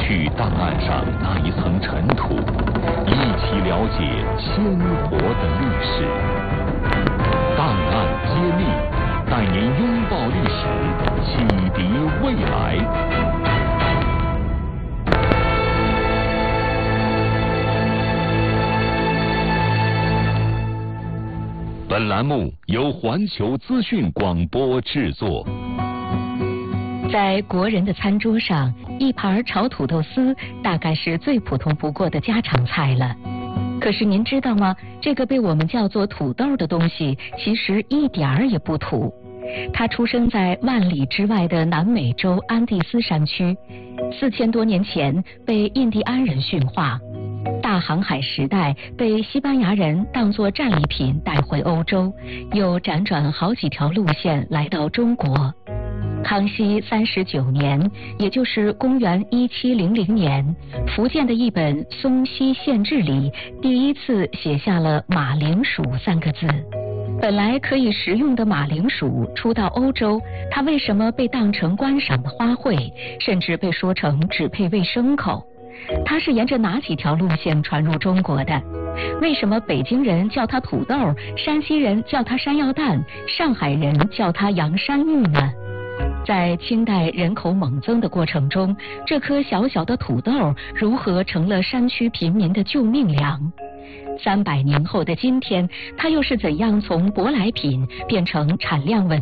去档案上那一层尘土，一起了解鲜活的历史。档案揭秘，带您拥抱历史，启迪未来。本栏目由环球资讯广播制作。 在国人的餐桌上，一盘炒土豆丝大概是最普通不过的家常菜了。可是您知道吗？这个被我们叫做土豆的东西，其实一点儿也不土。它出生在万里之外的南美洲安第斯山区，4000多年前被印第安人驯化。大航海时代被西班牙人当作战利品带回欧洲，又辗转好几条路线来到中国。康熙39年，也就是公元1700年，福建的一本《松溪县志》里第一次写下了马铃薯3个字。本来可以食用的马铃薯，初到欧洲，它为什么被当成观赏的花卉，甚至被说成只配喂牲口？它是沿着哪几条路线传入中国的？为什么北京人叫它土豆，山西人叫它山药蛋，上海人叫它洋山芋呢？在清代人口猛增的过程中，这颗小小的土豆如何成了山区贫民的救命粮？300年后的今天，它又是怎样从舶来品变成产量稳